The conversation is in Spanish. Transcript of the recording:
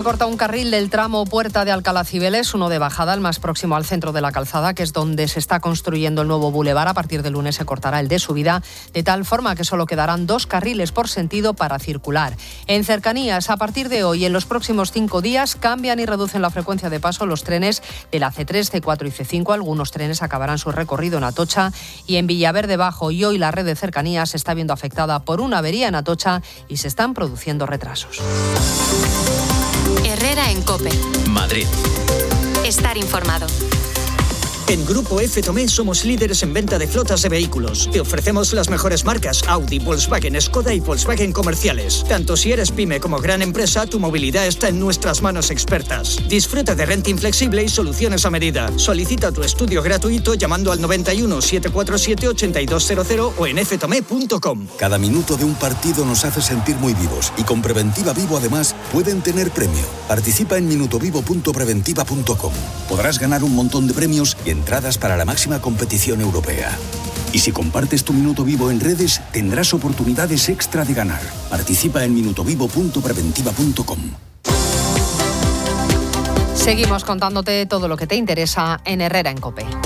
corta un carril del tramo Puerta de Alcalá Cibeles, uno de bajada, el más próximo al centro de la calzada, que es donde se está construyendo el nuevo bulevar. A partir del lunes se cortará el de subida, de tal forma que solo quedarán 2 carriles por sentido para circular. En cercanías, a partir de hoy, en los próximos 5 días, cambian y reducen la frecuencia de paso los trenes de la C3, C4 y C5. Algunos trenes acabarán su recorrido en Atocha y en Villaverde Bajo. Y hoy la red de cercanías se está viendo afectada por una avería en Atocha y se están produciendo retrasos. Herrera en COPE. Madrid. Estar informado. En Grupo F. Tomé somos líderes en venta de flotas de vehículos. Te ofrecemos las mejores marcas Audi, Volkswagen, Skoda y Volkswagen comerciales. Tanto si eres pyme como gran empresa, tu movilidad está en nuestras manos expertas. Disfruta de renting flexible y soluciones a medida. Solicita tu estudio gratuito llamando al 91 747 8200 o en ftome.com. Cada minuto de un partido nos hace sentir muy vivos y con Preventiva Vivo además pueden tener premio. Participa en minutovivo.preventiva.com. Podrás ganar un montón de premios y entradas para la máxima competición europea. Y si compartes tu Minuto Vivo en redes, tendrás oportunidades extra de ganar. Participa en minutovivo.preventiva.com. Seguimos contándote todo lo que te interesa en Herrera en COPE.